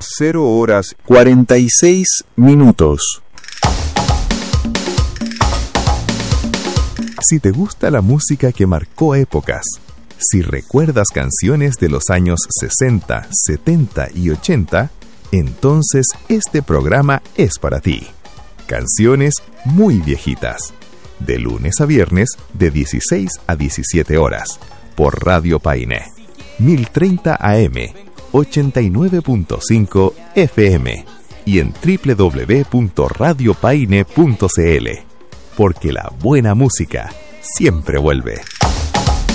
0:46. Si te gusta la música que marcó épocas, si recuerdas canciones de los años 60, 70 y 80, entonces este programa es para ti. Canciones muy viejitas. De lunes a viernes, de 16 a 17 horas, por Radio Paine. 1030 AM, 89.5 FM y en www.radiopaine.cl. Porque la buena música siempre vuelve.